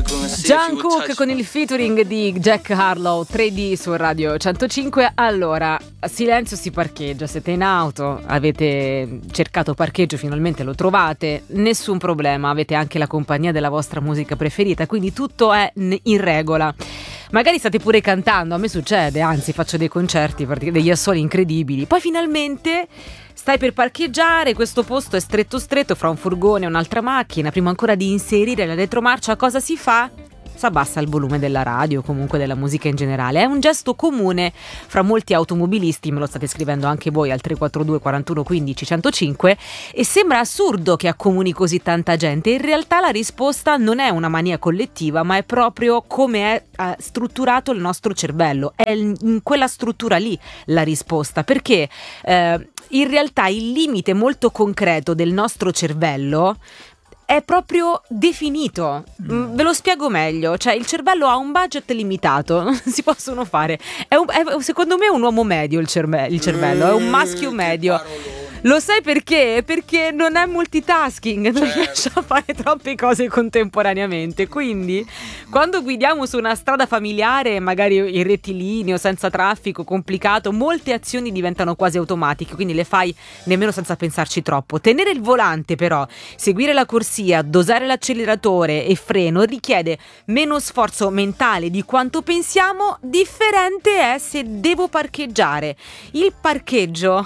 Jungkook con il featuring di Jack Harlow, 3D su Radio 105. Allora, a silenzio si parcheggia, siete in auto, avete cercato parcheggio, finalmente lo trovate, nessun problema, avete anche la compagnia della vostra musica preferita, quindi tutto è in regola. Magari state pure cantando, a me succede, anzi faccio dei concerti, degli assoli incredibili. Poi finalmente stai per parcheggiare, questo posto è stretto fra un furgone e un'altra macchina. Prima ancora di inserire la retromarcia, cosa si fa? Si abbassa il volume della radio, comunque della musica in generale. È un gesto comune fra molti automobilisti, me lo state scrivendo anche voi al 342 41 15 105, e sembra assurdo che accomuni così tanta gente. In realtà la risposta non è una mania collettiva, ma è proprio come è strutturato il nostro cervello. È in quella struttura lì la risposta, perché in realtà il limite molto concreto del nostro cervello è proprio definito. Ve lo spiego meglio. Cioè, il cervello ha un budget limitato, non si possono fare. È secondo me un uomo medio il cervello, è un maschio medio. Lo sai perché? Perché non è multitasking, non riesce a fare troppe cose contemporaneamente. Quindi, quando guidiamo su una strada familiare, magari in rettilineo, senza traffico, complicato, molte azioni diventano quasi automatiche, quindi le fai nemmeno senza pensarci troppo. Tenere il volante, però, seguire la corsia, dosare l'acceleratore e freno richiede meno sforzo mentale di quanto pensiamo. Differente è se devo parcheggiare. Il parcheggio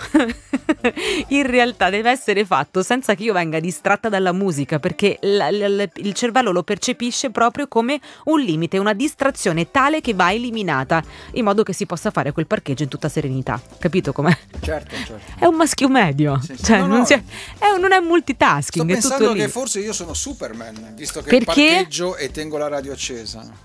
in realtà deve essere fatto senza che io venga distratta dalla musica, perché il cervello lo percepisce proprio come un limite, una distrazione tale che va eliminata, in modo che si possa fare quel parcheggio in tutta serenità. Capito com'è? Certo. È un maschio medio, sì. Cioè, No, non è multitasking. Sto è pensando tutto lì. che forse io sono Superman, visto che perché? Parcheggio e tengo la radio accesa.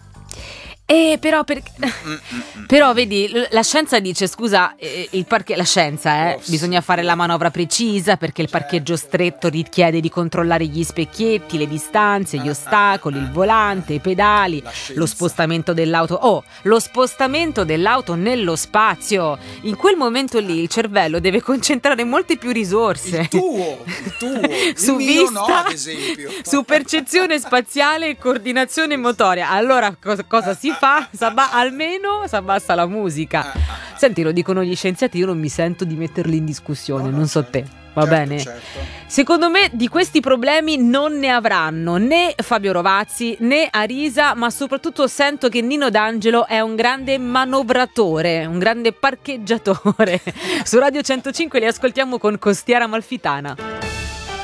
Però vedi, la scienza dice, scusa, la scienza, bisogna fare la manovra precisa, perché il parcheggio stretto richiede di controllare gli specchietti, le distanze, gli ostacoli, il volante, i pedali, lo spostamento dell'auto. Lo spostamento dell'auto nello spazio. In quel momento lì il cervello deve concentrare molte più risorse. Il tuo su il mio vista, no, ad esempio. Su percezione spaziale e coordinazione motoria. Allora cosa si fa? Almeno si abbassa la musica. Senti, lo dicono gli scienziati, io non mi sento di metterli in discussione, non so te. Va bene? Certo. Secondo me di questi problemi non ne avranno né Fabio Rovazzi né Arisa, ma soprattutto sento che Nino D'Angelo è un grande manovratore, un grande parcheggiatore. Su Radio 105 li ascoltiamo con Costiera Amalfitana.